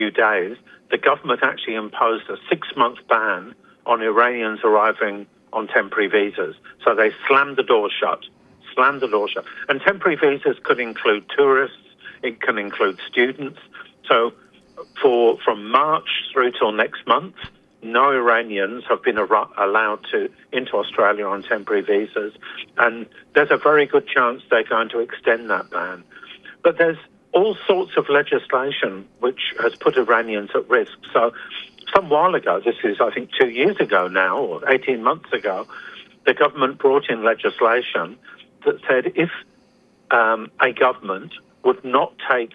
few days, the government actually imposed a 6-month ban on Iranians arriving on temporary visas. So they slammed the door shut. And temporary visas could include tourists, it can include students. So from March through till next month, no Iranians have been allowed into Australia on temporary visas, and there's a very good chance they're going to extend that ban. But there's all sorts of legislation which has put Iranians at risk. So some while ago, this is I think 2 years ago now, or 18 months ago, the government brought in legislation that said if a government would not take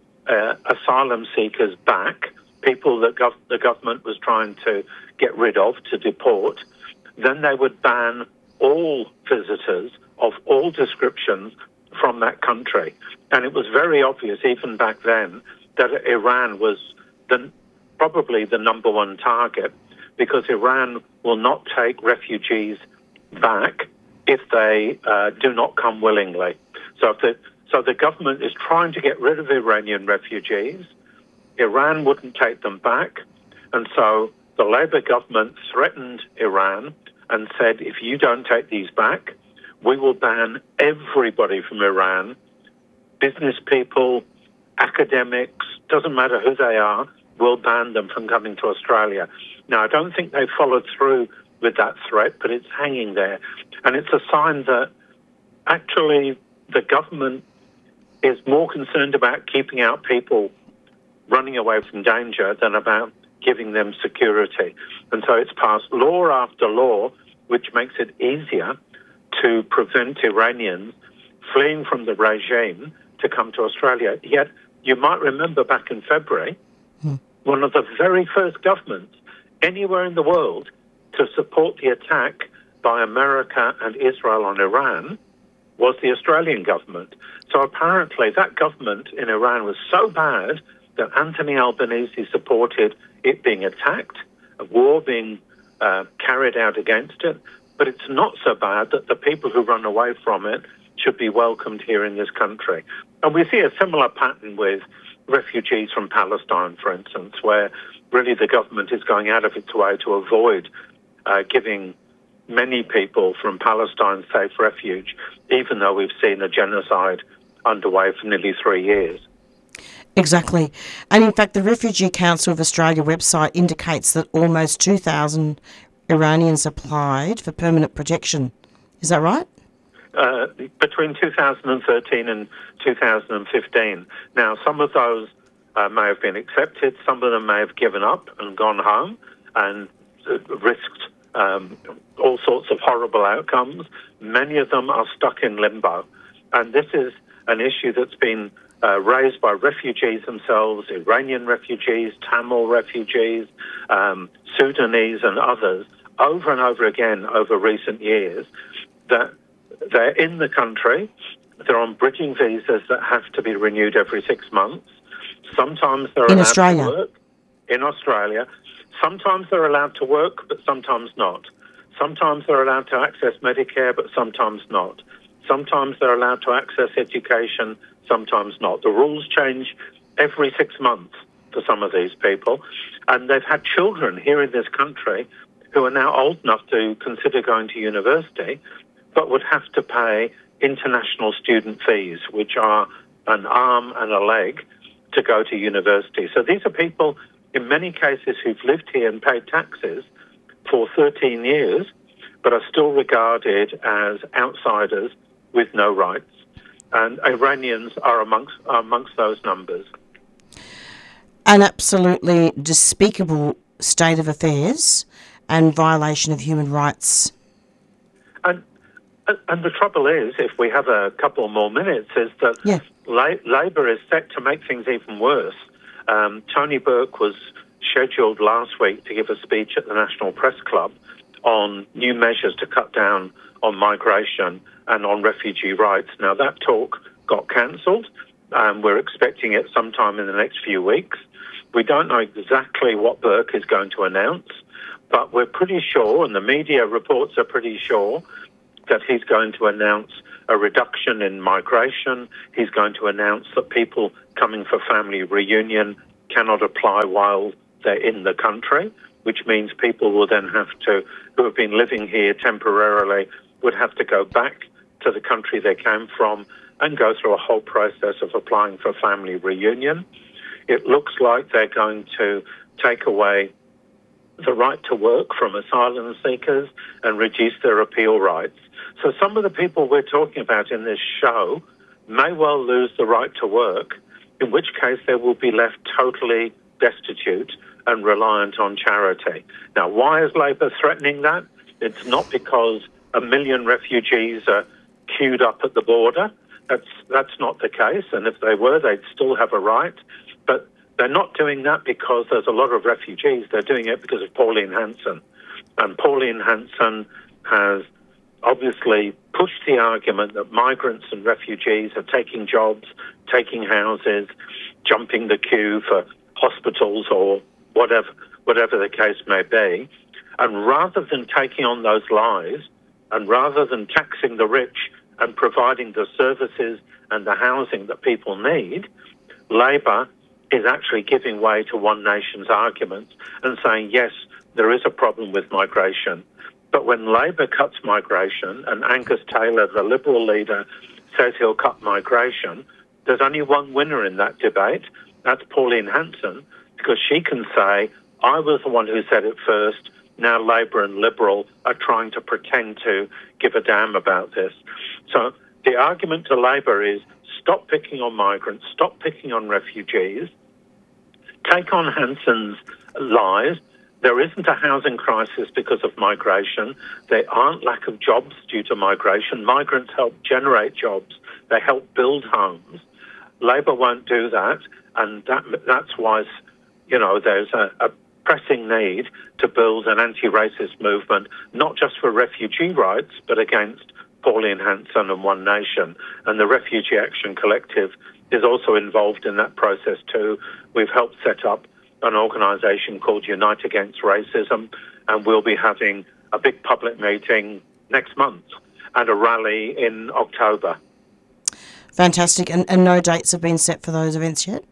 asylum seekers back, people that the government was trying to get rid of, to deport, then they would ban all visitors of all descriptions from that country. And it was very obvious, even back then, that Iran was probably the number one target, because Iran will not take refugees back if they do not come willingly. So the government is trying to get rid of Iranian refugees. Iran wouldn't take them back. And so the Labour government threatened Iran and said, if you don't take these back, we will ban everybody from Iran, business people, academics, doesn't matter who they are, we'll ban them from coming to Australia. Now, I don't think they followed through with that threat, but it's hanging there. And it's a sign that actually the government is more concerned about keeping out people running away from danger than about giving them security. And so it's passed law after law, which makes it easier to prevent Iranians fleeing from the regime to come to Australia. Yet, you might remember back in February, one of the very first governments anywhere in the world to support the attack by America and Israel on Iran was the Australian government. So apparently that government in Iran was so bad that Anthony Albanese supported it being attacked, a war being carried out against it. But it's not so bad that the people who run away from it should be welcomed here in this country. And we see a similar pattern with refugees from Palestine, for instance, where really the government is going out of its way to avoid giving many people from Palestine safe refuge, even though we've seen a genocide underway for nearly 3 years. Exactly. And in fact, the Refugee Council of Australia website indicates that almost 2,000 Iranians applied for permanent protection. Is that right? Between 2013 and 2015. Now, some of those may have been accepted, some of them may have given up and gone home and risked all sorts of horrible outcomes. Many of them are stuck in limbo. And this is an issue that's been raised by refugees themselves, Iranian refugees, Tamil refugees, Sudanese and others, over and over again over recent years, that they're in the country, they're on bridging visas that have to be renewed every 6 months. Sometimes they're allowed to work in Australia. Sometimes they're allowed to work, but sometimes not. Sometimes they're allowed to access Medicare, but sometimes not. Sometimes they're allowed to access education, sometimes not. The rules change every 6 months for some of these people. And they've had children here in this country who are now old enough to consider going to university, but would have to pay international student fees, which are an arm and a leg to go to university. So these are people, in many cases, who've lived here and paid taxes for 13 years, but are still regarded as outsiders with no rights. And Iranians are amongst those numbers. An absolutely despicable state of affairs and violation of human rights. And the trouble is, if we have a couple more minutes, is that Labor is set to make things even worse. Tony Burke was scheduled last week to give a speech at the National Press Club on new measures to cut down on migration and on refugee rights. Now, that talk got cancelled. We're expecting it sometime in the next few weeks. We don't know exactly what Burke is going to announce, but we're pretty sure, and the media reports are pretty sure, that he's going to announce a reduction in migration. He's going to announce that people coming for family reunion cannot apply while they're in the country, which means people will then have to, who have been living here temporarily, would have to go back to the country they came from and go through a whole process of applying for family reunion. It looks like they're going to take away the right to work from asylum seekers and reduce their appeal rights. So some of the people we're talking about in this show may well lose the right to work, in which case they will be left totally destitute and reliant on charity. Now, why is Labor threatening that? It's not because 1 million refugees are queued up at the border. That's not the case, and if they were, they'd still have a right. But they're not doing that because there's a lot of refugees. They're doing it because of Pauline Hanson. And Pauline Hanson has obviously pushed the argument that migrants and refugees are taking jobs, taking houses, jumping the queue for hospitals or whatever the case may be. And rather than taking on those lies, and rather than taxing the rich and providing the services and the housing that people need, Labor is actually giving way to One Nation's arguments and saying, yes, there is a problem with migration. But when Labor cuts migration and Angus Taylor, the Liberal leader, says he'll cut migration, there's only one winner in that debate. That's Pauline Hanson, because she can say, I was the one who said it first. Now Labor and Liberal are trying to pretend to give a damn about this. So the argument to Labor is stop picking on migrants, stop picking on refugees, take on Hanson's lies. There isn't a housing crisis because of migration. There aren't lack of jobs due to migration. Migrants help generate jobs. They help build homes. Labor won't do that, and that's why, there's a pressing need to build an anti-racist movement, not just for refugee rights, but against Pauline Hanson and One Nation. And the Refugee Action Collective is also involved in that process too. We've helped set up an organisation called Unite Against Racism, and we'll be having a big public meeting next month and a rally in October. Fantastic. And no dates have been set for those events yet?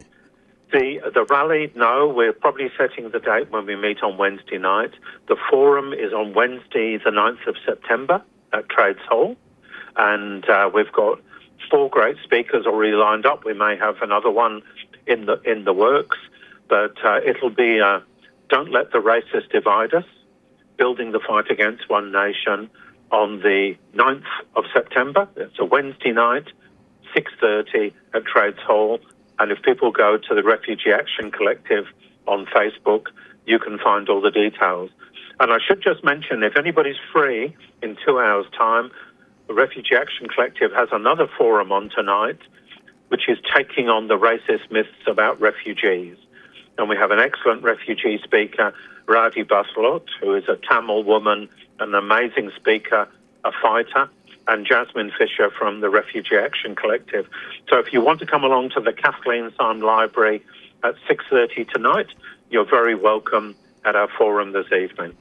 The rally, no, we're probably setting the date when we meet on Wednesday night. The forum is on Wednesday, the 9th of September at Trades Hall. And we've got 4 great speakers already lined up. We may have another one in the works. But it'll be Don't Let the Racists Divide Us, Building the Fight Against One Nation on the 9th of September. It's a Wednesday night, 6:30 at Trades Hall. And if people go to the Refugee Action Collective on Facebook, you can find all the details. And I should just mention, if anybody's free in 2 hours' time, the Refugee Action Collective has another forum on tonight, which is taking on the racist myths about refugees. And we have an excellent refugee speaker, Radhi Baslot, who is a Tamil woman, an amazing speaker, a fighter, and Jasmine Fisher from the Refugee Action Collective. So if you want to come along to the Kathleen Syme Library at 6:30 tonight, you're very welcome at our forum this evening.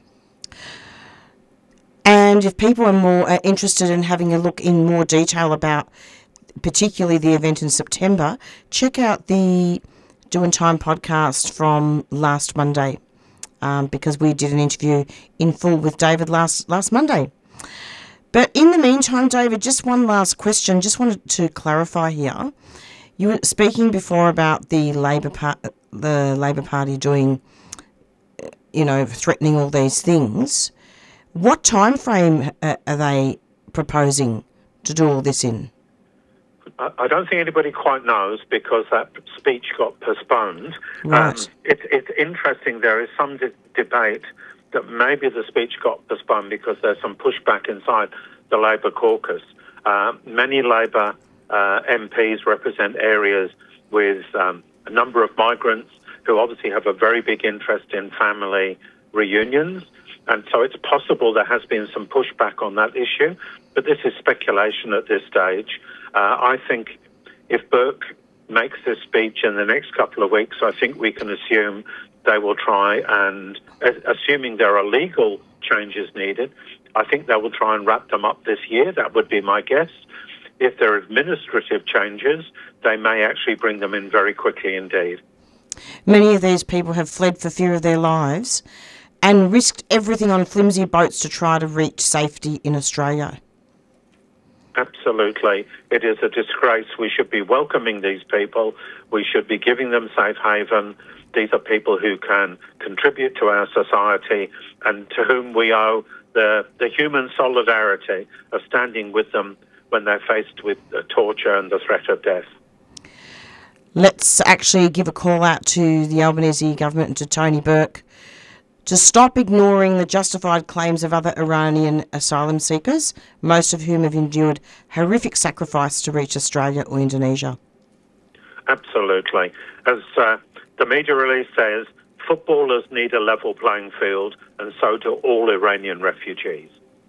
And if people are more interested in having a look in more detail about particularly the event in September, check out the Doing Time podcast from last Monday, because we did an interview in full with David last Monday. But in the meantime, David, just one last question. Just wanted to clarify here. You were speaking before about the Labor Party doing, threatening all these things. What time frame are they proposing to do all this in? I don't think anybody quite knows because that speech got postponed. Right. It's interesting. There is some debate that maybe the speech got postponed because there's some pushback inside the Labor caucus. Many Labor MPs represent areas with a number of migrants who obviously have a very big interest in family reunions. And so it's possible there has been some pushback on that issue, but this is speculation at this stage. I think if Burke makes this speech in the next couple of weeks, I think we can assume they will try and, assuming there are legal changes needed, I think they will try and wrap them up this year. That would be my guess. If there are administrative changes, they may actually bring them in very quickly indeed. Many of these people have fled for fear of their lives and risked everything on flimsy boats to try to reach safety in Australia. Absolutely. It is a disgrace. We should be welcoming these people. We should be giving them safe haven. These are people who can contribute to our society and to whom we owe the human solidarity of standing with them when they're faced with torture and the threat of death. Let's actually give a call out to the Albanese government and to Tony Burke to stop ignoring the justified claims of other Iranian asylum seekers, most of whom have endured horrific sacrifice to reach Australia or Indonesia. Absolutely. As the media release says, footballers need a level playing field, and so do all Iranian refugees.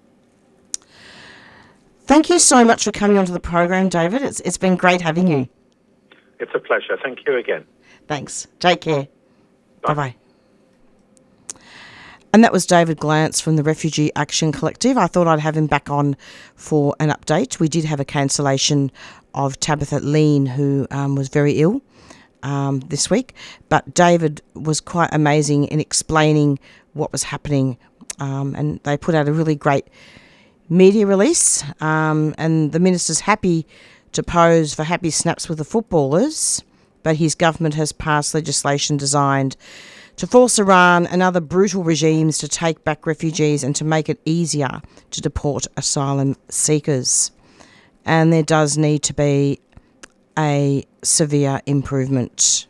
Thank you so much for coming onto the program, David. It's been great having you. It's a pleasure. Thank you again. Thanks. Take care. Bye. Bye-bye. And that was David Glance from the Refugee Action Collective. I thought I'd have him back on for an update. We did have a cancellation of Tabitha Lean, who was very ill this week. But David was quite amazing in explaining what was happening. And they put out a really great media release. And the minister's happy to pose for happy snaps with the footballers, but his government has passed legislation designed to force Iran and other brutal regimes to take back refugees and to make it easier to deport asylum seekers. And there does need to be a severe improvement.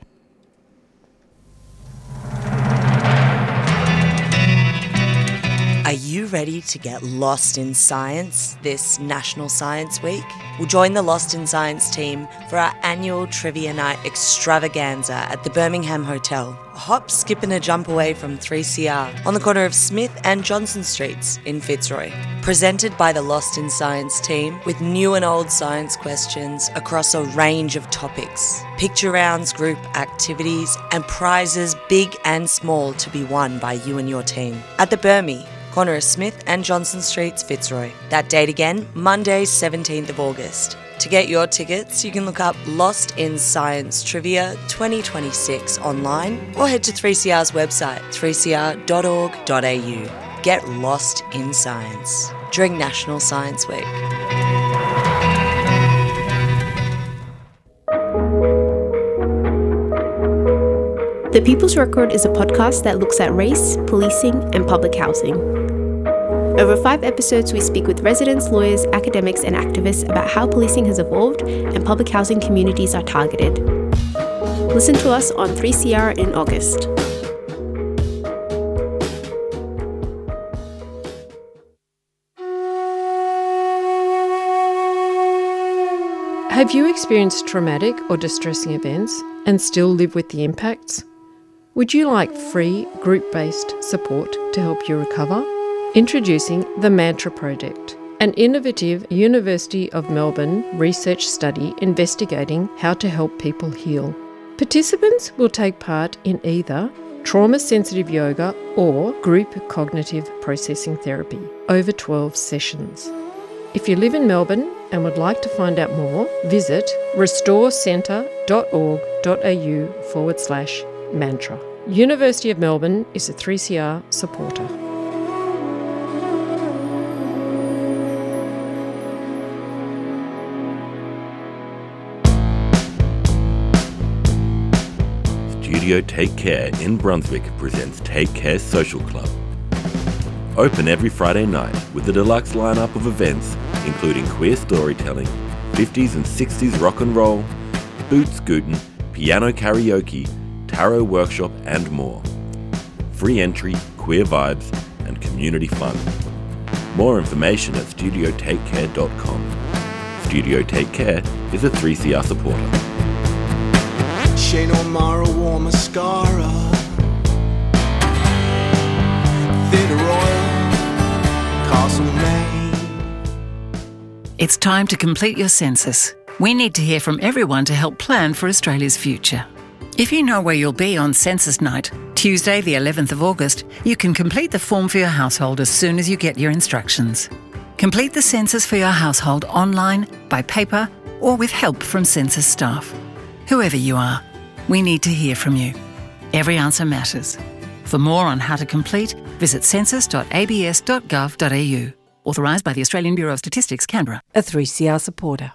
Are you ready to get lost in science this National Science Week? We'll join the Lost in Science team for our annual Trivia Night extravaganza at the Birmingham Hotel, a hop, skip and a jump away from 3CR on the corner of Smith and Johnson Streets in Fitzroy. Presented by the Lost in Science team with new and old science questions across a range of topics, picture rounds, group activities and prizes big and small to be won by you and your team. At the Birmi, corner of Smith and Johnson Streets, Fitzroy. That date again, Monday, 17th of August. To get your tickets, you can look up Lost in Science Trivia 2026 online or head to 3CR's website, 3cr.org.au. Get lost in science during National Science Week. The People's Record is a podcast that looks at race, policing, and public housing. Over 5 episodes, we speak with residents, lawyers, academics, and activists about how policing has evolved and public housing communities are targeted. Listen to us on 3CR in August. Have you experienced traumatic or distressing events and still live with the impacts? Would you like free, group-based support to help you recover? Introducing the Mantra Project, an innovative University of Melbourne research study investigating how to help people heal. Participants will take part in either trauma-sensitive yoga or group cognitive processing therapy over 12 sessions. If you live in Melbourne and would like to find out more, visit restorecentre.org.au/mantra. University of Melbourne is a 3CR supporter. Studio Take Care in Brunswick presents Take Care Social Club. Open every Friday night with a deluxe lineup of events including queer storytelling, 50s and 60s rock and roll, boot scootin', piano karaoke, tarot workshop and more. Free entry, queer vibes and community fun. More information at studiotakecare.com. Studio Take Care is a 3CR supporter. Shane O'Mara wore mascara. Theatre Royal, Castlemaine. It's time to complete your census. We need to hear from everyone to help plan for Australia's future. If you know where you'll be on census night, Tuesday the 11th of August, you can complete the form for your household as soon as you get your instructions. Complete the census for your household online, by paper, or with help from census staff. Whoever you are, We need to hear from you. Every answer matters. For more on how to complete, visit census.abs.gov.au. Authorised by the Australian Bureau of Statistics, Canberra. A 3CR supporter.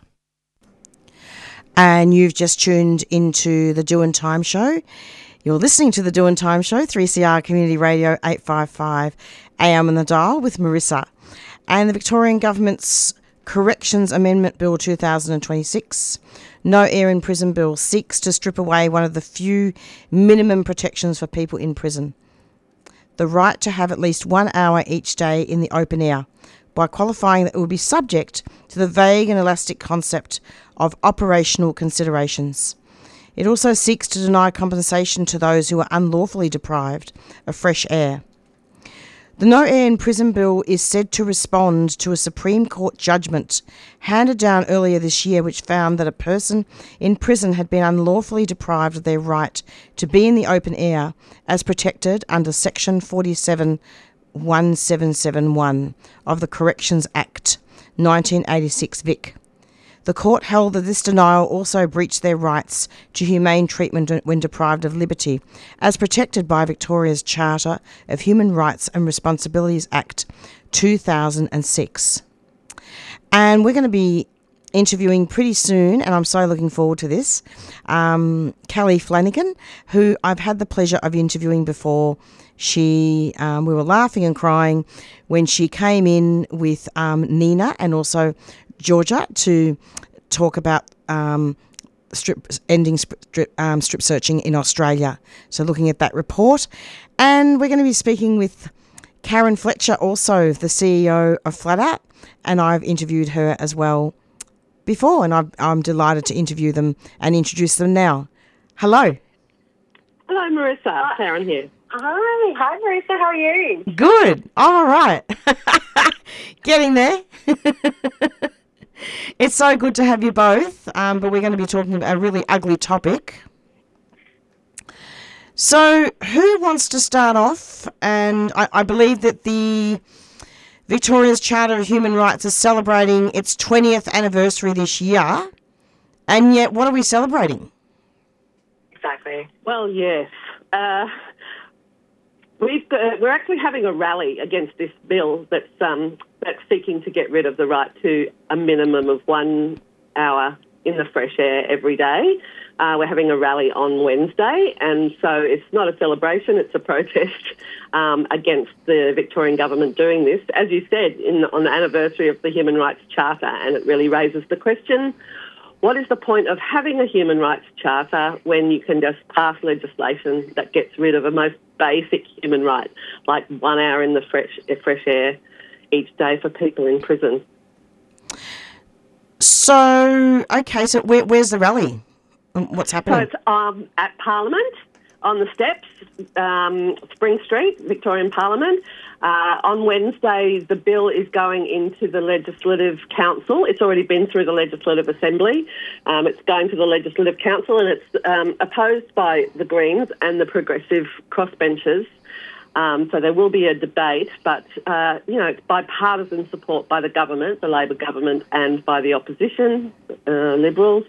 And you've just tuned into the Doin' Time Show. You're listening to the Doin' Time Show, 3CR Community Radio, 855 AM on the dial with Marissa. And the Victorian Government's Corrections Amendment Bill 2026, No Air in Prison Bill, seeks to strip away one of the few minimum protections for people in prison: the right to have at least 1 hour each day in the open air, by qualifying that it will be subject to the vague and elastic concept of operational considerations. It also seeks to deny compensation to those who are unlawfully deprived of fresh air. The No Air in Prison Bill is said to respond to a Supreme Court judgment handed down earlier this year, which found that a person in prison had been unlawfully deprived of their right to be in the open air as protected under Section 471771 of the Corrections Act 1986 Vic. The court held that this denial also breached their rights to humane treatment when deprived of liberty, as protected by Victoria's Charter of Human Rights and Responsibilities Act 2006. And we're going to be interviewing pretty soon, and I'm so looking forward to this, Kelly Flanagan, who I've had the pleasure of interviewing before. We were laughing and crying when she came in with Nina and also Georgia to talk about strip searching in Australia. So looking at that report. And we're going to be speaking with Karen Fletcher, also the CEO of Flatout, and I've interviewed her as well before, and I'm delighted to interview them and introduce them now. Hello. Hello, Marissa. Karen here. Hi, Marissa. How are you? Good. All right. Getting there. It's so good to have you both, but we're going to be talking about a really ugly topic. So who wants to start off? And I believe that the Victoria's Charter of Human Rights is celebrating its 20th anniversary this year. And yet, what are we celebrating? Exactly. Well, yes. We're actually having a rally against this bill that's seeking to get rid of the right to a minimum of 1 hour in the fresh air every day. We're having a rally on Wednesday, and so it's not a celebration, it's a protest against the Victorian government doing this, as you said, on the anniversary of the Human Rights Charter, and it really raises the question, what is the point of having a Human Rights Charter when you can just pass legislation that gets rid of a most basic human right, like 1 hour in the fresh air each day for people in prison? So, okay, so where's the rally? What's happening? So it's at Parliament, on the steps, Spring Street, Victorian Parliament. On Wednesday, the bill is going into the Legislative Council. It's already been through the Legislative Assembly. It's going to the Legislative Council, and it's opposed by the Greens and the Progressive crossbenchers. So there will be a debate, but, it's bipartisan support by the government, the Labor government, and by the opposition, Liberals.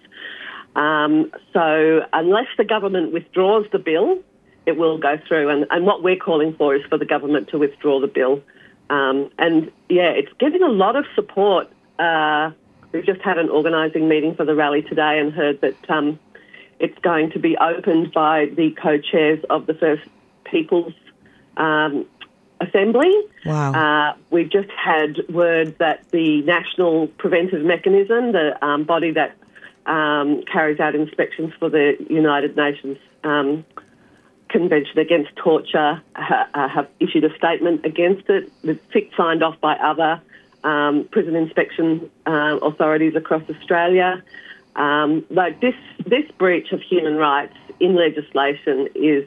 So unless the government withdraws the bill, it will go through. And what we're calling for is for the government to withdraw the bill. It's getting a lot of support. We've just had an organising meeting for the rally today and heard that it's going to be opened by the co-chairs of the First Peoples Assembly. Wow. We've just had word that the National Preventive Mechanism, the body that carries out inspections for the United Nations Convention Against Torture, have issued a statement against it. It's signed off by other prison inspection authorities across Australia. This breach of human rights in legislation is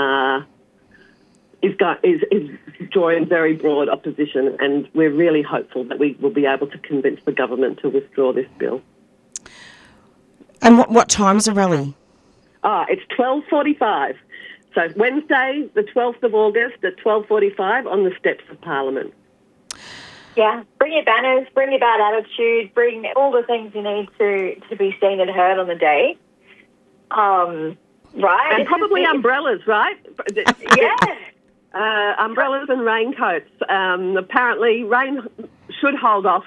drawing very broad opposition, and we're really hopeful that we will be able to convince the government to withdraw this bill. And what time's the rally? It's 12:45. So Wednesday, the 12th of August at 12:45 on the steps of Parliament. Yeah, bring your banners, bring your bad attitude, bring all the things you need to be seen and heard on the day. right? And probably umbrellas, right? Yeah. Umbrellas and raincoats. Apparently, rain should hold off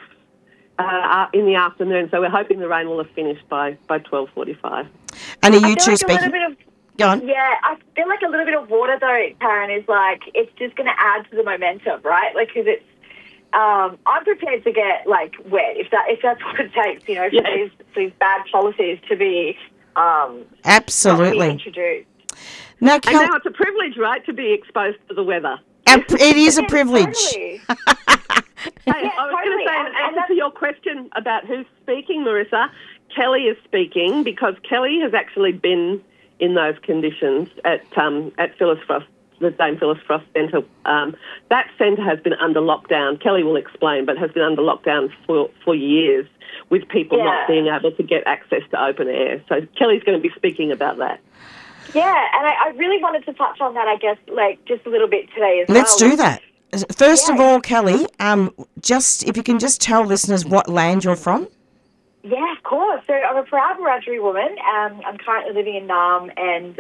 in the afternoon, so we're hoping the rain will have finished by 12:45. And are you two like speaking? Go on. Yeah, I feel like a little bit of water, though, Karen, is like, it's just going to add to the momentum, right? Like, because it's, I'm prepared to get, like, wet, if that's what it takes, you know, for these bad policies to be absolutely not be introduced. Now, And now it's a privilege, right, to be exposed to the weather. it is a privilege. Totally. Hey, I was going to say, in answer to your question about who's speaking, Marissa, Kelly is speaking because Kelly has actually been in those conditions at Phyllis Frost, the Dame Phyllis Frost Centre. That centre has been under lockdown. Kelly will explain, but has been under lockdown for years with people not being able to get access to open air. So Kelly's going to be speaking about that. Yeah, and I really wanted to touch on that, I guess, like, just a little bit today as well. Let's do that. First of all, Kelly, just if you can just tell listeners what land you're from. Yeah, of course. So I'm a proud Wiradjuri woman. I'm currently living in Naarm, and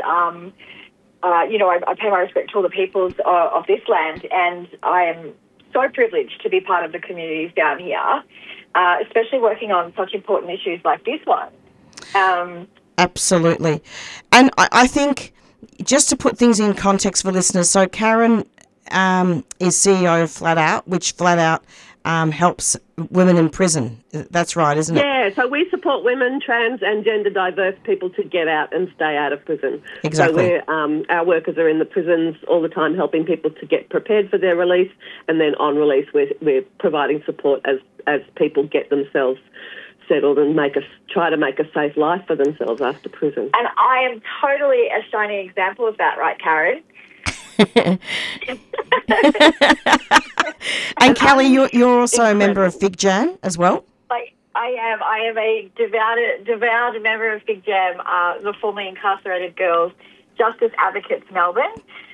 you know, I pay my respect to all the peoples of this land, and I am so privileged to be part of the communities down here, especially working on such important issues like this one. Absolutely. And I think, just to put things in context for listeners, so Karen is CEO of Flat Out, which Flat Out helps women in prison. That's right, isn't it? Yeah, so we support women, trans and gender diverse people to get out and stay out of prison. Exactly. So our workers are in the prisons all the time helping people to get prepared for their release, and then on release we're providing support as people get themselves settled and try to make a safe life for themselves after prison. And I am totally a shining example of that, right, Karen? And Kelly, you're also a member of Fig Jam as well? I am a devout member of Fig Jam, the formerly incarcerated girls Justice Advocates Melbourne.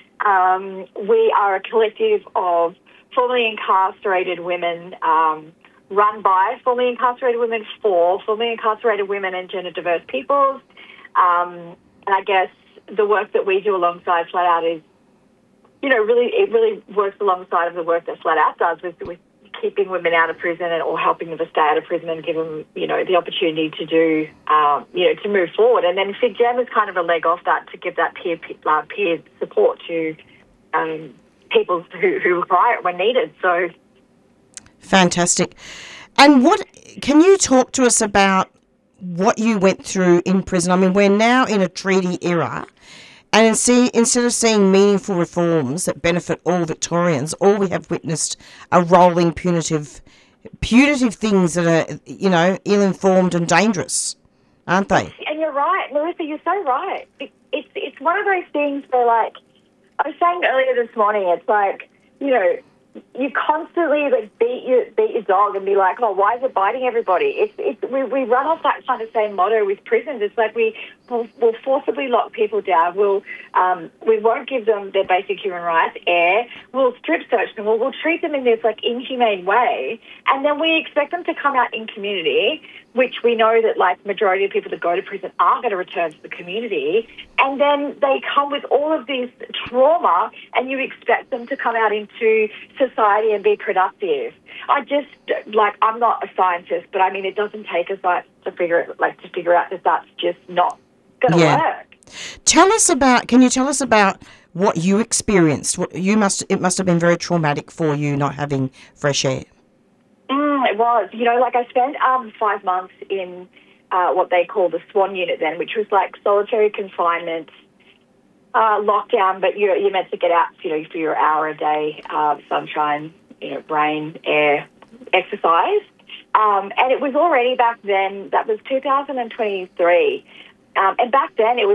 We are a collective of formerly incarcerated women, run by formerly incarcerated women for formerly incarcerated women and gender diverse peoples. And I guess the work that we do alongside Flat Out is, you know, it really works alongside of the work that Flat Out does with keeping women out of prison or helping them to stay out of prison and give them, you know, the opportunity to do, you know, to move forward. And then Fig Jam is kind of a leg off that to give that peer support to people who require it when needed. So fantastic. And can you talk to us about what you went through in prison? I mean, we're now in a treaty era, and instead of seeing meaningful reforms that benefit all Victorians, all we have witnessed are rolling punitive things that are, you know, ill-informed and dangerous, aren't they? And you're right, Marissa, you're so right. It's one of those things where, like, I was saying earlier this morning, it's like, you know, you constantly like beat your dog and be like, oh, why is it biting everybody? We run off that kind of same motto with prisons. It's like we'll forcibly lock people down. We won't give them their basic human rights, air. We'll strip search them. We'll treat them in this like inhumane way, and then we expect them to come out in community, which we know that like majority of people that go to prison are going to return to the community, and then they come with all of this trauma, and you expect them to come out into society and be productive. I'm not a scientist, but I mean, it doesn't take a science to figure out that that's just not going to work. Can you tell us about what you experienced? It must have been very traumatic for you not having fresh air. It was. You know, like I spent 5 months in what they call the SWAN unit then, which was like solitary confinement, lockdown, but you're meant to get out, you know, for your hour a day, sunshine, you know, rain, air, exercise. And it was already back then, that was 2023. And back then it was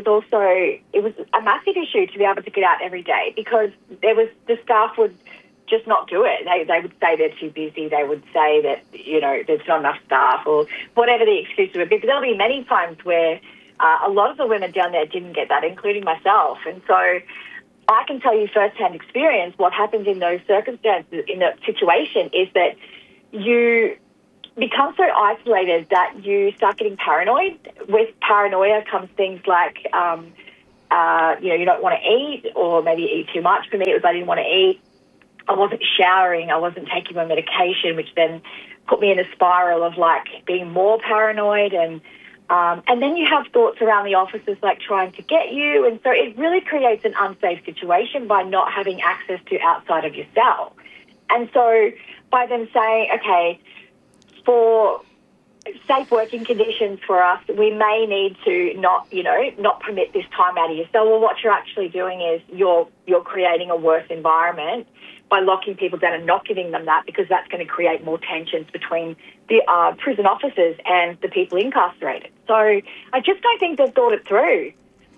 a massive issue to be able to get out every day because the staff would just not do it. They would say they're too busy. They would say that, you know, there's not enough staff or whatever the excuse would be. But there'll be many times where a lot of the women down there didn't get that, including myself. And so I can tell you firsthand experience what happens in those circumstances, in that situation, is that you become so isolated that you start getting paranoid. With paranoia comes things like you don't want to eat, or maybe you eat too much. For me, it was I didn't want to eat. I wasn't showering. I wasn't taking my medication, which then put me in a spiral of like being more paranoid. And then you have thoughts around the officers like trying to get you. And so it really creates an unsafe situation by not having access to outside of your cell. And so by them saying, okay, for safe working conditions for us, we may need to not permit this time out of your cell. Well, what you're actually doing is you're creating a worse environment by locking people down and not giving them that, because that's going to create more tensions between the prison officers and the people incarcerated. So I just don't think they've thought it through.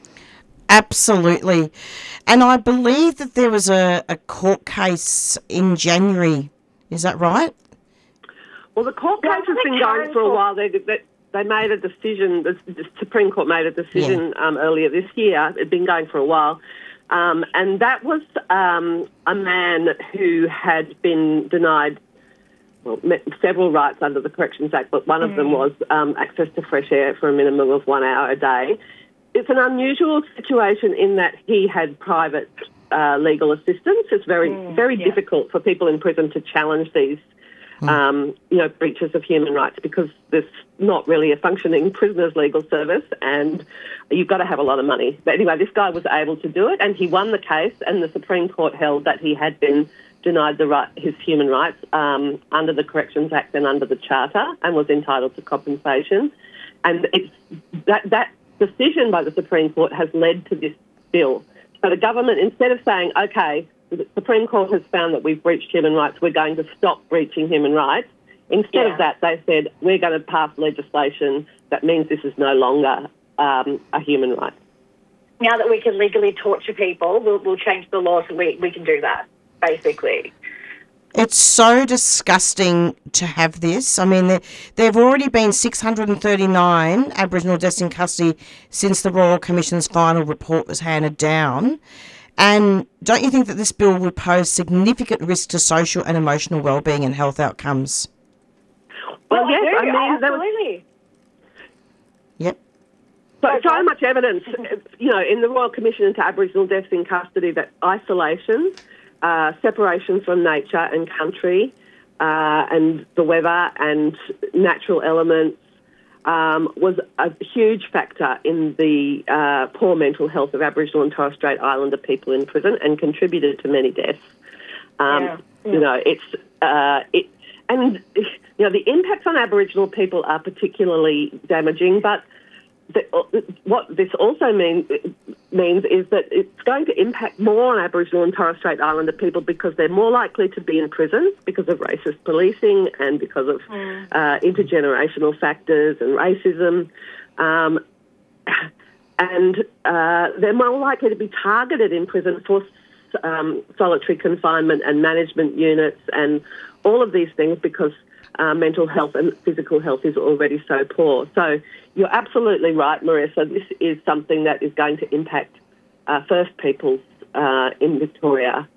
Absolutely. And I believe that there was a court case in January. Is that right? Well, the court case has been going for a while. They made a decision, the Supreme Court made a decision earlier this year. It had been going for a while. And that was a man who had been denied several rights under the Corrections Act, but one of them was access to fresh air for a minimum of 1 hour a day. It's an unusual situation in that he had private legal assistance. It's very difficult for people in prison to challenge these breaches of human rights, because there's not really a functioning prisoners' legal service, and you've got to have a lot of money. But anyway, this guy was able to do it, and he won the case, and the Supreme Court held that he had been denied his human rights under the Corrections Act and under the Charter, and was entitled to compensation. And it's that decision by the Supreme Court has led to this bill. So the government, instead of saying, okay, the Supreme Court has found that we've breached human rights, we're going to stop breaching human rights. Instead of that, they said, we're going to pass legislation that means this is no longer a human right. Now that we can legally torture people, we'll change the law so we can do that, basically. It's so disgusting to have this. I mean, there have already been 639 Aboriginal deaths in custody since the Royal Commission's final report was handed down. And don't you think that this bill would pose significant risk to social and emotional well-being and health outcomes? Well, yes, I mean, absolutely. Yep. So much evidence, in the Royal Commission into Aboriginal deaths in custody, that isolation, separation from nature and country, and the weather and natural elements was a huge factor in the poor mental health of Aboriginal and Torres Strait Islander people in prison, and contributed to many deaths. The impacts on Aboriginal people are particularly damaging, but what this also means is that it's going to impact more on Aboriginal and Torres Strait Islander people, because they're more likely to be in prison because of racist policing and because of intergenerational factors and racism. And they're more likely to be targeted in prison for solitary confinement and management units and all of these things, because mental health and physical health is already so poor. So you're absolutely right, Marissa. This is something that is going to impact First Peoples in Victoria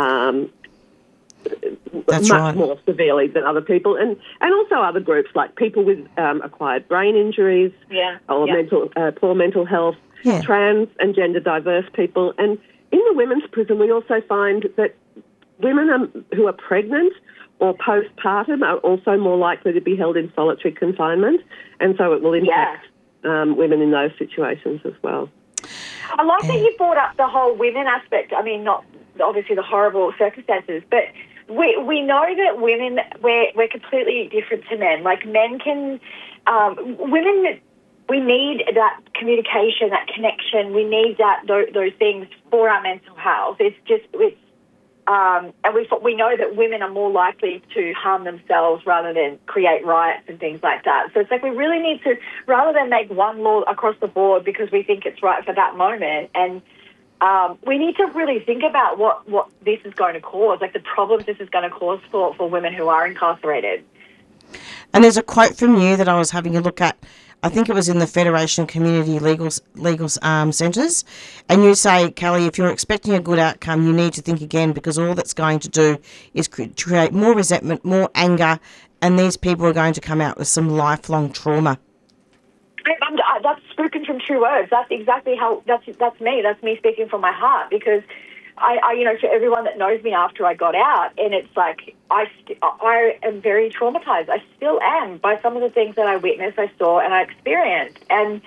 much more severely than other people, and also other groups like people with acquired brain injuries or poor mental health, trans and gender diverse people. And in the women's prison, we also find that women who are pregnant or postpartum are also more likely to be held in solitary confinement, and so it will impact women in those situations as well. I like that you brought up the whole women aspect. I mean, not obviously the horrible circumstances, but we know that women, we're completely different to men. Like men can, women, we need that communication, that connection. We need those things for our mental health. And we know that women are more likely to harm themselves rather than create riots and things like that. So it's like we really need to, rather than make one law across the board because we think it's right for that moment, and we need to really think about what this is going to cause, like the problems this is going to cause for women who are incarcerated. And there's a quote from you that I was having a look at. I think it was in the Federation Community Legal Centres, and you say, Kelly, if you're expecting a good outcome, you need to think again, because all that's going to do is create more resentment, more anger, and these people are going to come out with some lifelong trauma. that's spoken from true words. That's exactly how, that's me. That's me speaking from my heart, because I you know, for everyone that knows me after I got out, and it's like, I am very traumatized. I still am by some of the things that I witnessed, I saw, and I experienced. And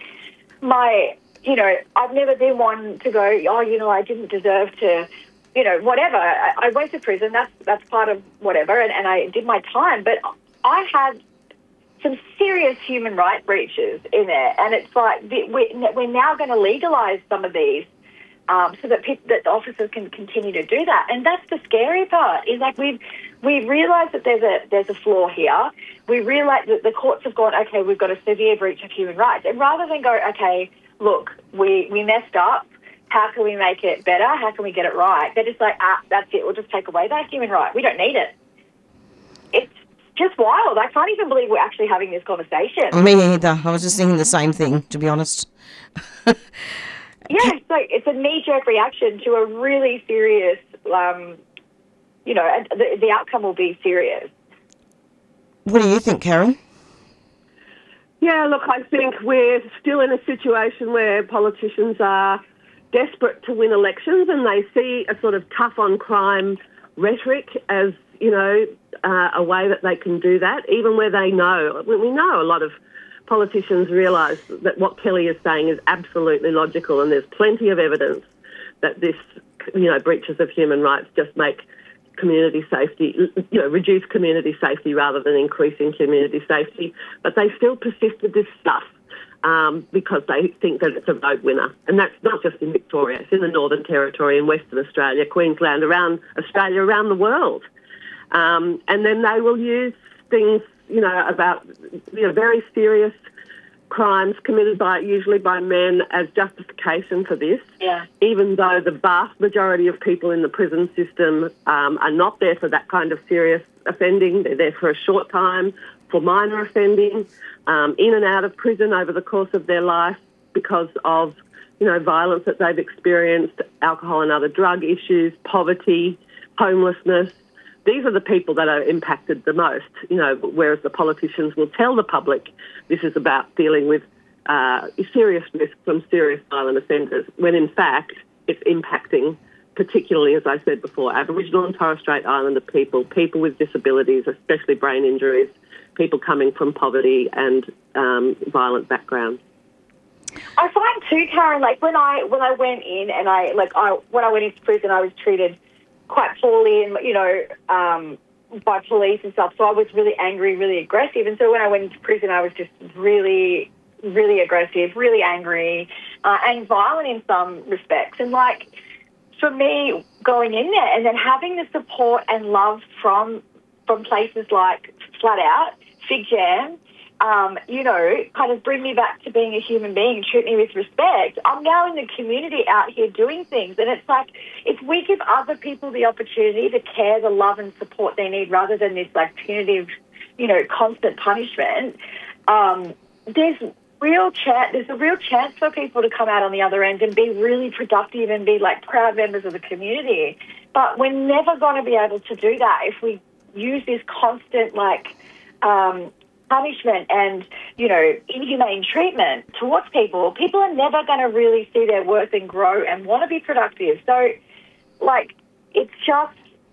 you know, I've never been one to go, oh, you know, I didn't deserve to, you know, whatever. I went to prison. That's part of whatever, and I did my time. But I had some serious human rights breaches in there, and it's like we're now going to legalise some of these so that that officers can continue to do that. And that's the scary part, is like we've realised that there's a flaw here. We realise that the courts have gone, okay, we've got a severe breach of human rights, and rather than go, okay, look, we messed up, how can we make it better? How can we get it right? They're just like, that's it, we'll just take away that human right. We don't need it. It's just wild. I can't even believe we're actually having this conversation. Me either. I was just thinking the same thing, to be honest. Yeah, so it's a knee-jerk reaction to a really serious, you know, and the outcome will be serious. What do you think, Karen? Yeah, look, I think we're still in a situation where politicians are desperate to win elections, and they see a sort of tough-on-crime rhetoric as, you know, a way that they can do that, even where they know. We know a lot of politicians realise that what Kelly is saying is absolutely logical, and there's plenty of evidence that this, you know, breaches of human rights just make community safety, you know, reduce community safety rather than increasing community safety. But they still persist with this stuff because they think that it's a vote winner. And that's not just in Victoria, it's in the Northern Territory, in Western Australia, Queensland, around Australia, around the world. And then they will use things, you know, about, you know, very serious crimes committed usually by men as justification for this, even though the vast majority of people in the prison system are not there for that kind of serious offending. They're there for a short time, for minor offending, in and out of prison over the course of their life because of, you know, violence that they've experienced, alcohol and other drug issues, poverty, homelessness. These are the people that are impacted the most, you know, whereas the politicians will tell the public this is about dealing with serious risk from serious violent offenders, when in fact it's impacting, particularly, as I said before, Aboriginal and Torres Strait Islander people, people with disabilities, especially brain injuries, people coming from poverty and violent backgrounds. I find too, Karen, like when I went in and when I went into prison, I was treated quite poorly, and you know, by police and stuff. So I was really angry, really aggressive. And so when I went into prison, I was just really, really aggressive, really angry, and violent in some respects. And like for me, going in there and then having the support and love from places like Flat Out, Fig Jam, you know, kind of bring me back to being a human being, treat me with respect. I'm now in the community out here doing things, and it's like if we give other people the opportunity to care, the love and support they need rather than this like punitive, you know, constant punishment, there's a real chance for people to come out on the other end and be really productive and be like proud members of the community. But we're never going to be able to do that if we use this constant like punishment and, you know, inhumane treatment towards people. People are never going to really see their worth and grow and want to be productive. So, like, it's just,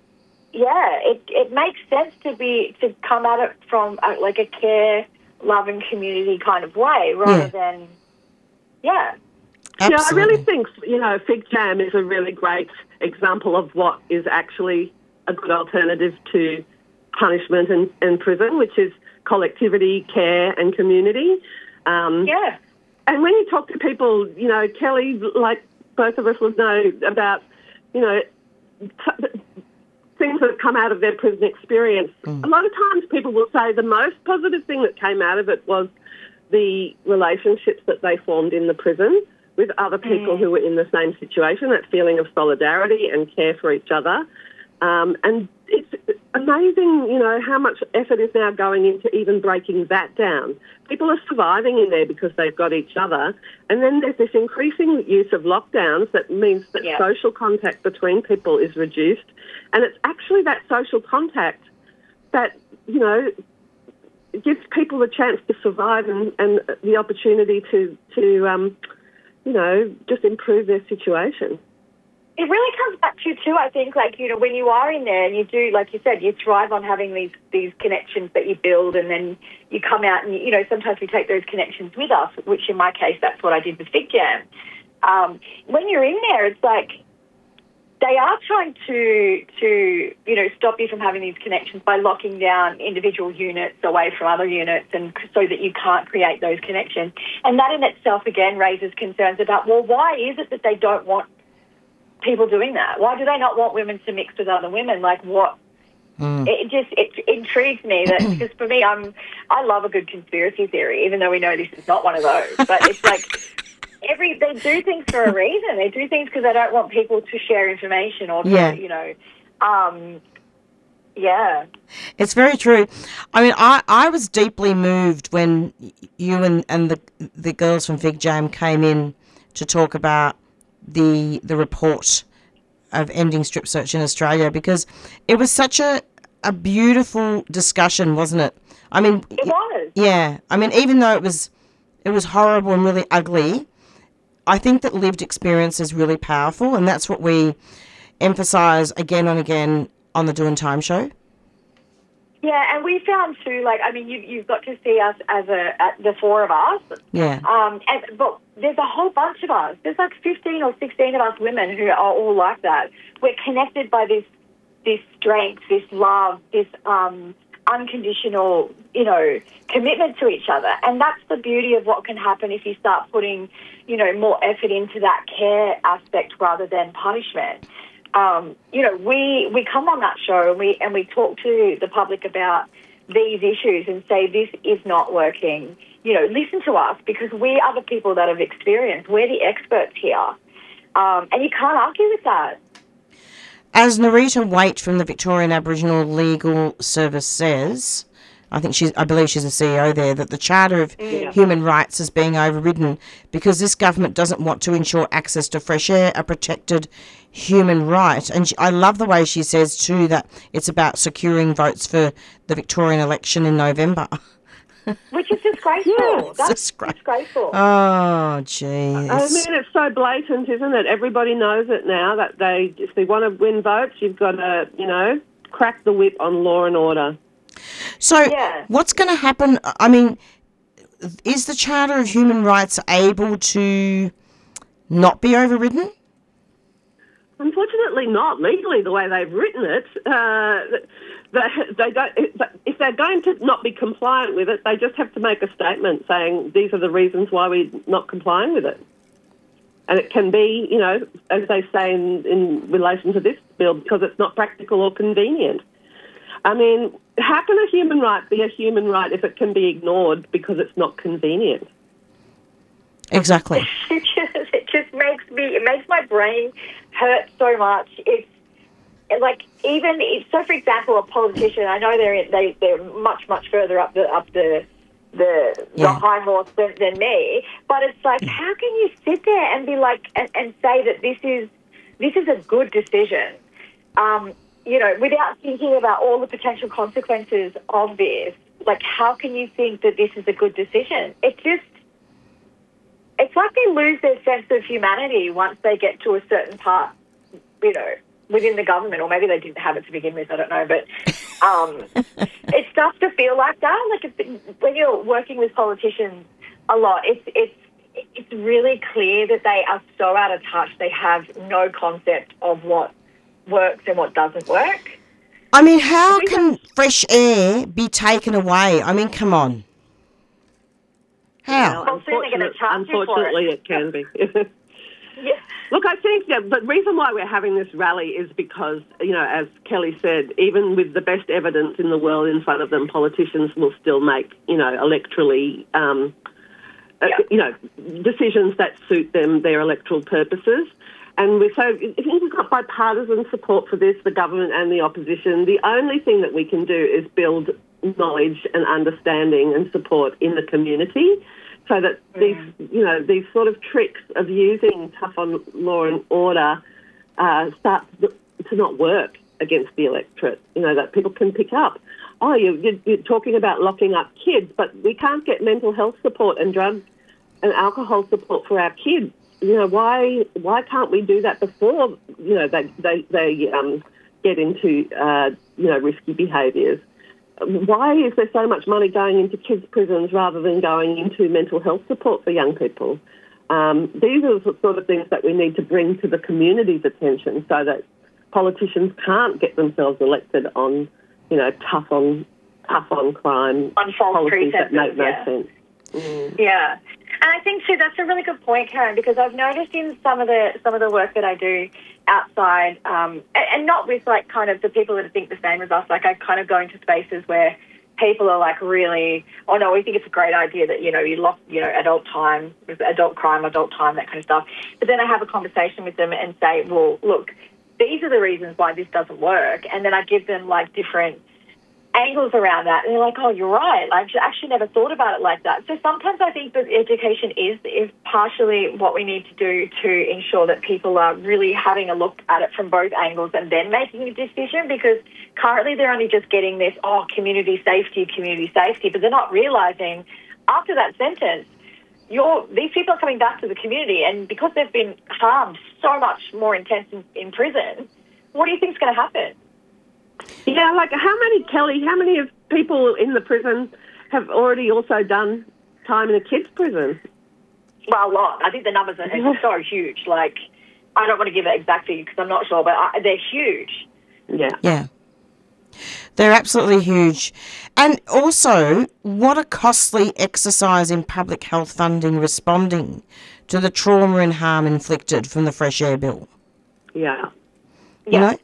yeah, it makes sense to come at it from like a care, love and community kind of way rather than, yeah. Absolutely. Yeah, I really think, you know, Fig Jam is a really great example of what is actually a good alternative to punishment and prison, which is collectivity, care and community. Yeah. And when you talk to people, you know, Kelly, like both of us would know about, you know, things that have come out of their prison experience. A lot of times people will say the most positive thing that came out of it was the relationships that they formed in the prison with other people who were in the same situation, that feeling of solidarity and care for each other. And it's amazing, you know, how much effort is now going into even breaking that down. People are surviving in there because they've got each other. And then there's this increasing use of lockdowns that means that social contact between people is reduced. And it's actually that social contact that, you know, gives people the chance to survive and the opportunity to just improve their situation. It really comes back to, too, I think, when you are in there and you do, like you said, you thrive on having these connections that you build, and then you come out and, sometimes we take those connections with us, which in my case, that's what I did with Fig Jam. When you're in there, it's like they are trying to stop you from having these connections by locking down individual units away from other units, and so that you can't create those connections. And that in itself, again, raises concerns about, well, why is it that they don't want people doing that? Why do they not want women to mix with other women? Like, what? It intrigues me that, because for me, I love a good conspiracy theory, even though we know this is not one of those. But it's like they do things for a reason. They do things because they don't want people to share information or to, It's very true. I mean, I was deeply moved when you and the girls from Fig Jam came in to talk about the report of ending strip search in Australia, because it was such a beautiful discussion, wasn't it? I mean, it was. Yeah. I mean, even though it was horrible and really ugly, I think that lived experience is really powerful, and that's what we emphasise again and again on the Doing Time show. Yeah, and we found too, you've got to see us as the four of us. Yeah. But there's a whole bunch of us. There's like 15 or 16 of us women who are all like that. We're connected by this strength, this love, this unconditional, commitment to each other. And that's the beauty of what can happen if you start putting, more effort into that care aspect rather than punishment. We come on that show and we talk to the public about these issues and say, this is not working. Listen to us, because we are the people that have experienced. We're the experts here. And you can't argue with that. As Narita Waite from the Victorian Aboriginal Legal Service says, I believe she's the CEO there, that the Charter of Human Rights is being overridden because this government doesn't want to ensure access to fresh air, a protected human right. And I love the way she says too that it's about securing votes for the Victorian election in November. Which is disgraceful. That's disgraceful. Oh, gee. I mean, it's so blatant, isn't it? Everybody knows it now that if they want to win votes, you've got to, crack the whip on law and order. So what's going to happen? I mean, is the Charter of Human Rights able to not be overridden? Unfortunately not, legally, the way they've written it. They don't, if they're going to not be compliant with it, they just have to make a statement saying these are the reasons why we're not complying with it. And it can be, as they say in relation to this bill, because it's not practical or convenient. I mean, how can a human right be a human right if it can be ignored because it's not convenient? Exactly. It makes my brain hurt so much. It's like, so for example, a politician, I know they're much further up the high horse than me, but it's like, how can you sit there and be like and say that this is a good decision, without thinking about all the potential consequences of this? Like, how can you think that this is a good decision? It's like they lose their sense of humanity once they get to a certain part, within the government, or maybe they didn't have it to begin with, I don't know, but it starts to feel like that. Like, when you're working with politicians a lot, it's really clear that they are so out of touch. They have no concept of what works and what doesn't work. I mean, how can fresh air be taken away? I mean, come on. How? Well, unfortunately, it can be. Yeah. Look, I think the reason why we're having this rally is because, as Kelly said, even with the best evidence in the world in front of them, politicians will still make, electorally, decisions that suit their electoral purposes. And we've got bipartisan support for this, the government and the opposition. The only thing that we can do is build knowledge and understanding and support in the community, so that these sort of tricks of using tough on law and order start to not work against the electorate, that people can pick up. you're talking about locking up kids, but we can't get mental health support and drug and alcohol support for our kids. Why can't we do that before, they get into, risky behaviours? Why is there so much money going into kids' prisons rather than going into mental health support for young people? These are the sort of things that we need to bring to the community's attention so that politicians can't get themselves elected on, tough on crime on false policies that make no pretenses, sense. Yeah. And I think too that's a really good point, Karen, because I've noticed in some of the work that I do outside, and not with like kind of the people that think the same as us. Like I kind of go into spaces where people are like really, oh no, we think it's a great idea that you lock adult time, adult crime, adult time, that kind of stuff. But then I have a conversation with them and say, well, look, these are the reasons why this doesn't work, and then I give them like different angles around that, and they're like, oh, you're right. I've actually never thought about it like that. So sometimes I think that education is partially what we need to do to ensure that people are really having a look at it from both angles and then making a decision, because currently they're only just getting this, community safety, but they're not realising after that sentence, these people are coming back to the community, and because they've been harmed so much more intense in prison, what do you think is going to happen? Yeah, like how many of people in the prison have already also done time in a kids' prison? Well, a lot. I think the numbers are so huge. Like, I don't want to give an exact figure because I'm not sure, but they're huge. Yeah. Yeah. They're absolutely huge. And also, what a costly exercise in public health funding responding to the trauma and harm inflicted from the Fresh Air Bill. Yeah. You know?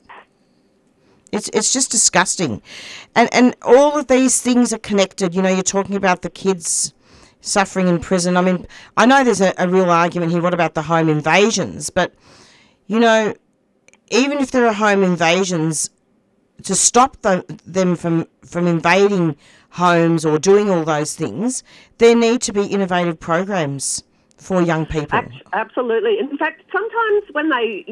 It's just disgusting. And all of these things are connected. You're talking about the kids suffering in prison. I mean, I know there's a real argument here. What about the home invasions? But, even if there are home invasions, to stop them from invading homes or doing all those things, there need to be innovative programs for young people. Absolutely. In fact, sometimes when they,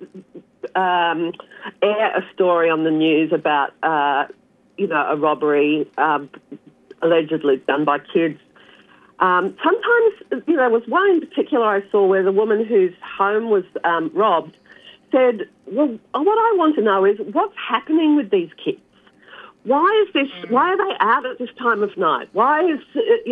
air a story on the news about, a robbery allegedly done by kids, sometimes, there was one in particular I saw where the woman whose home was robbed said, well, what I want to know is what's happening with these kids? Why are they out at this time of night? Why is,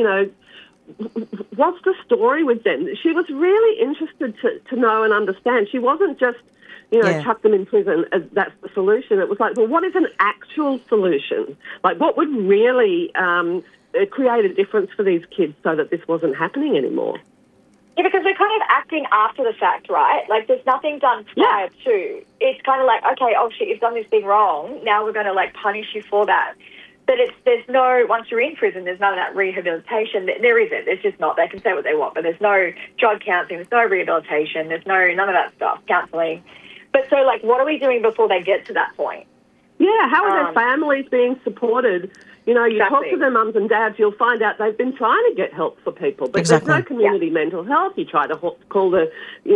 what's the story with them? She was really interested to know and understand. She wasn't just, chuck them in prison as that's the solution. It was like, well, what is an actual solution? Like, what would really create a difference for these kids so that this wasn't happening anymore? Yeah, because we're kind of acting after the fact, right? Like, there's nothing done prior to. It's kind of like, okay, oh shit, you've done this thing wrong. Now we're going to like punish you for that. But there's no, once you're in prison, there's none of that rehabilitation. There isn't. There's just not. They can say what they want, but there's no drug counselling, there's no rehabilitation, there's none of that stuff, counselling. But so, like, what are we doing before they get to that point? Yeah, how are their families being supported? You talk to their mums and dads, you'll find out they've been trying to get help for people, but there's no community mental health. You try to call the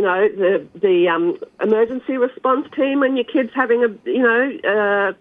emergency response team when your kid's having a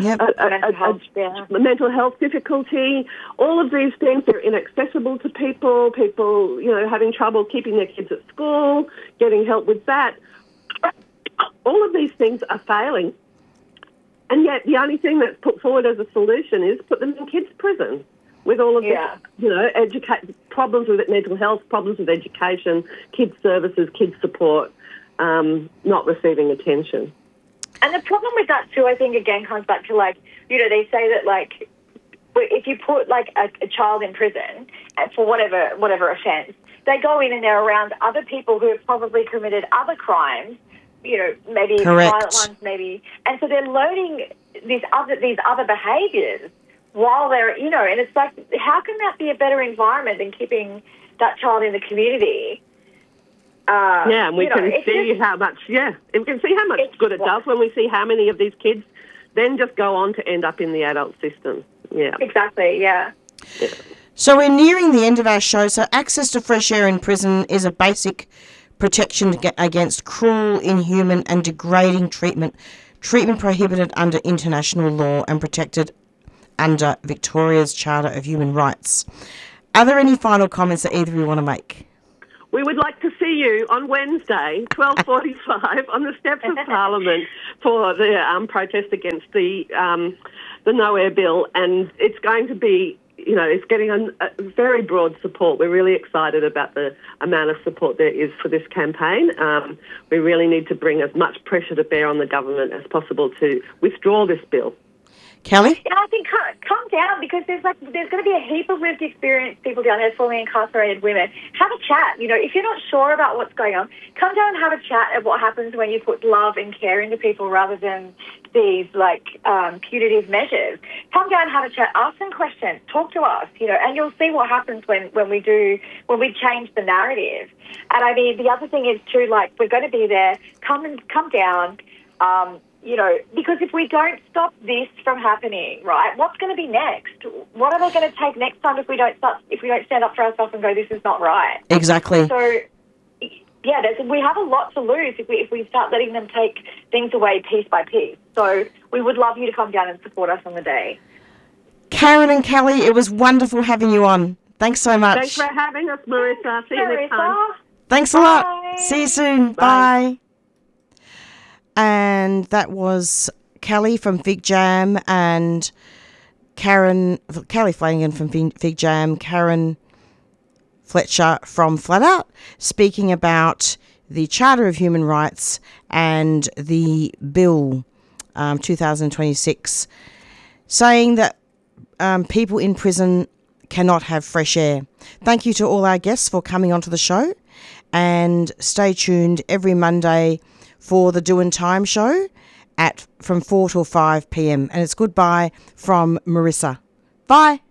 mental health difficulty. All of these things are inaccessible to people. People, having trouble keeping their kids at school, getting help with that. All of these things are failing. And yet the only thing that's put forward as a solution is put them in kids' prison with all of this, problems with mental health, problems with education, kids' services, kids' support, not receiving attention. And the problem with that too, I think, again, comes back to, like, they say that, like, if you put, like, a child in prison for whatever offence, they go in and they're around other people who have probably committed other crimes, maybe violent ones, maybe. And so they're learning these other behaviours while they're, and it's like, how can that be a better environment than keeping that child in the community? And we can see how much good it does when we see how many of these kids then just go on to end up in the adult system. Yeah. Exactly, yeah. So we're nearing the end of our show. So access to fresh air in prison is a basic protection against cruel, inhuman and degrading treatment prohibited under international law and protected under Victoria's Charter of Human Rights. Are there any final comments that either of you want to make? We would like to see you on Wednesday, 12:45, on the steps of Parliament for the protest against the No Air Bill, and it's going to be, it's getting a very broad support. We're really excited about the amount of support there is for this campaign. We really need to bring as much pressure to bear on the government as possible to withdraw this bill. Kelly? Yeah, I think calm down, because there's going to be a heap of lived experience people down there, formerly incarcerated women. Have a chat. If you're not sure about what's going on, come down and have a chat at what happens when you put love and care into people rather than these punitive measures. Come down and have a chat. Ask some questions. Talk to us. And you'll see what happens when we change the narrative. And I mean, the other thing is too, we're going to be there. Come down. Because if we don't stop this from happening, right, what's going to be next? What are they going to take next time if we don't stand up for ourselves and go, this is not right? Exactly. So, yeah, we have a lot to lose if we start letting them take things away piece by piece. So we would love you to come down and support us on the day. Karen and Kelly, it was wonderful having you on. Thanks so much. Thanks for having us, Marissa. See you next time. Thanks a lot. See you soon. Bye. And that was Kelly from Fig Jam and Kelly Flanagan from Fig Jam, Karen Fletcher from Flat Out, speaking about the Charter of Human Rights and the Bill 2026, saying that people in prison cannot have fresh air. Thank you to all our guests for coming onto the show, and stay tuned every Monday for the Doin' Time show from 4 till 5 p.m. And it's goodbye from Marissa. Bye.